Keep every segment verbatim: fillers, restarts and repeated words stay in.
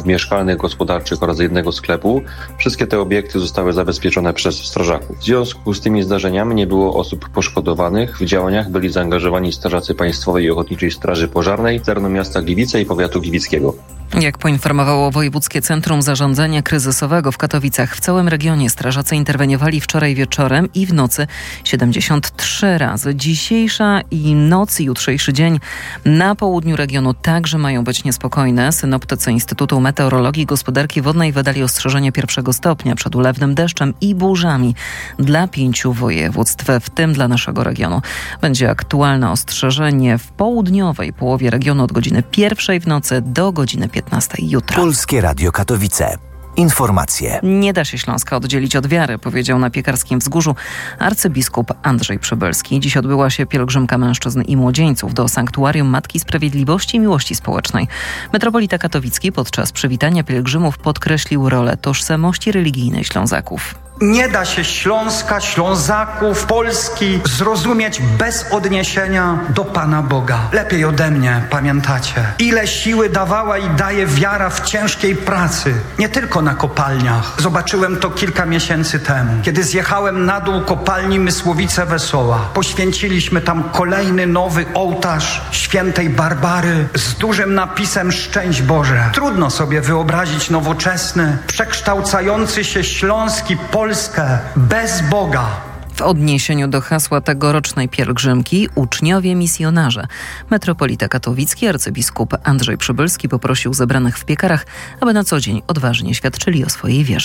budynków mieszkalnych, gospodarczych oraz jednego sklepu. Wszystkie te obiekty zostały zabezpieczone przez strażaków. W związku z tymi zdarzeniami nie było osób poszkodowanych. W działaniach byli zaangażowani strażacy Państwowej i Ochotniczej Straży Pożarnej z terenu miasta Gliwice i powiatu gliwickiego. Jak poinformowało Wojewódzkie Centrum Zarządzania Kryzysowego w Katowicach, w całym regionie strażacy interweniowali wczoraj wieczorem i w nocy siedemdziesiąt trzy razy. Dzisiejsza i noc i jutrzejszy dzień na południu regionu także mają być niespokojne. Synoptycy Instytutu Meteorologii i Gospodarki Wodnej wydali ostrzeżenie pierwszego stopnia przed ulewnym deszczem i burzami dla pięciu województw, w tym dla naszego regionu. Będzie aktualne ostrzeżenie w południowej połowie regionu od godziny pierwszej w nocy do godziny piętnastej jutro. Polskie Radio Katowice. Informacje. Nie da się Śląska oddzielić od wiary, powiedział na Piekarskim Wzgórzu arcybiskup Andrzej Przybylski. Dziś odbyła się pielgrzymka mężczyzn i młodzieńców do Sanktuarium Matki Sprawiedliwości i Miłości Społecznej. Metropolita Katowicki podczas przywitania pielgrzymów podkreślił rolę tożsamości religijnej Ślązaków. Nie da się Śląska, Ślązaków, Polski zrozumieć bez odniesienia do Pana Boga. Lepiej ode mnie pamiętacie, ile siły dawała i daje wiara w ciężkiej pracy. Nie tylko na kopalniach. Zobaczyłem to kilka miesięcy temu, kiedy zjechałem na dół kopalni Mysłowice-Wesoła. Poświęciliśmy tam kolejny nowy ołtarz świętej Barbary z dużym napisem Szczęść Boże. Trudno sobie wyobrazić nowoczesny, przekształcający się śląski Polski Polskę bez Boga. W odniesieniu do hasła tegorocznej pielgrzymki uczniowie misjonarze. Metropolita katowicki arcybiskup Andrzej Przybylski poprosił zebranych w Piekarach, aby na co dzień odważnie świadczyli o swojej wierze.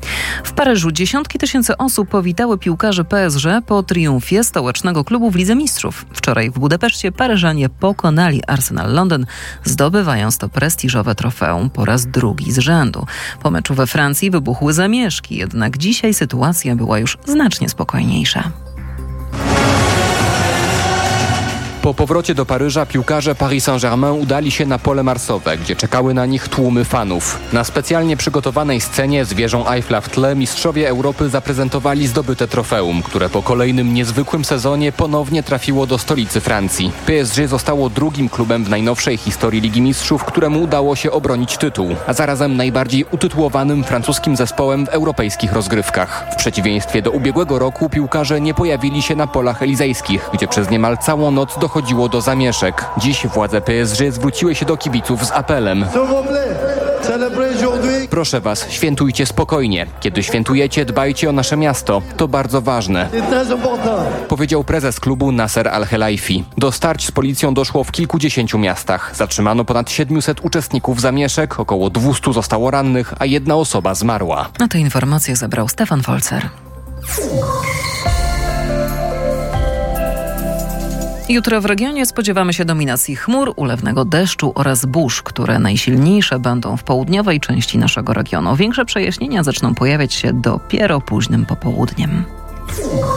W Paryżu dziesiątki tysięcy osób powitały piłkarzy P S G po triumfie stołecznego klubu w Lidze Mistrzów. Wczoraj w Budapeszcie Paryżanie pokonali Arsenal Londyn, zdobywając to prestiżowe trofeum po raz drugi z rzędu. Po meczu we Francji wybuchły zamieszki, jednak dzisiaj sytuacja była już znacznie spokojniejsza. Po powrocie do Paryża piłkarze Paris Saint-Germain udali się na pole marsowe, gdzie czekały na nich tłumy fanów. Na specjalnie przygotowanej scenie z wieżą Eiffla w tle mistrzowie Europy zaprezentowali zdobyte trofeum, które po kolejnym niezwykłym sezonie ponownie trafiło do stolicy Francji. P S G zostało drugim klubem w najnowszej historii Ligi Mistrzów, któremu udało się obronić tytuł, a zarazem najbardziej utytułowanym francuskim zespołem w europejskich rozgrywkach. W przeciwieństwie do ubiegłego roku piłkarze nie pojawili się na polach elizejskich, gdzie przez niemal całą noc dochodziło Chodziło do zamieszek. Dziś władze P S G zwróciły się do kibiców z apelem. Proszę was, świętujcie spokojnie. Kiedy świętujecie, dbajcie o nasze miasto. To bardzo ważne. Powiedział prezes klubu Nasser Al-Khelaifi. Do starć z policją doszło w kilkudziesięciu miastach. Zatrzymano ponad siedmiuset uczestników zamieszek, około dwustu zostało rannych, a jedna osoba zmarła. Na te informacje zebrał Stefan Folzer. Jutro w regionie spodziewamy się dominacji chmur, ulewnego deszczu oraz burz, które najsilniejsze będą w południowej części naszego regionu. Większe przejaśnienia zaczną pojawiać się dopiero późnym popołudniem.